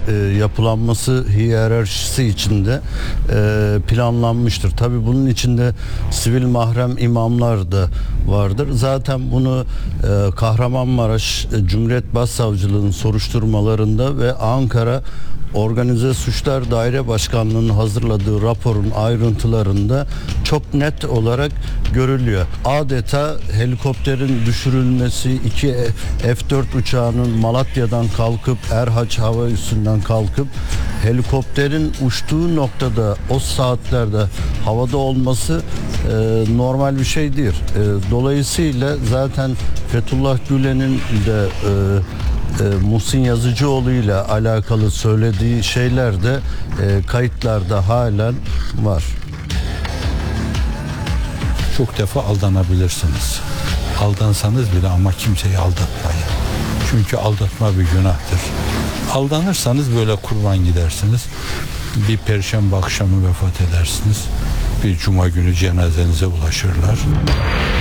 yapılanması hiyerarşisi içinde planlanmıştır. Tabii bunun içinde sivil mahrem imamlar da vardır. Zaten bunu Kahramanmaraş Cumhuriyet Başsavcılığı'nın soruşturmalarında ve Ankara Organize Suçlar Daire Başkanlığı'nın hazırladığı raporun ayrıntılarında çok net olarak görülüyor. Adeta helikopterin düşürülmesi, 2 F-4 uçağının Malatya'dan kalkıp Erhaç hava üssünden kalkıp helikopterin uçtuğu noktada o saatlerde havada olması normal bir şey değil. Dolayısıyla zaten Fethullah Gülen'in de Muhsin Yazıcıoğlu ile alakalı söylediği şeyler de kayıtlarda halen var. Çok defa aldanabilirsiniz. Aldansanız bile ama kimseyi aldatmayın. Çünkü aldatma bir günahtır. Aldanırsanız böyle kurban gidersiniz. Bir perşembe akşamı vefat edersiniz. Bir cuma günü cenazenize ulaşırlar.